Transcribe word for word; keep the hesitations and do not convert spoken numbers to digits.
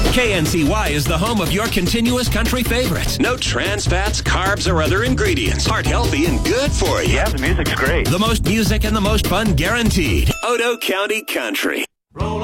K N C Y is the home of your continuous country favorites. No trans fats, carbs, or other ingredients. Heart healthy and good for you. Yeah, the music's great. The most music and the most fun guaranteed. Odo County Country.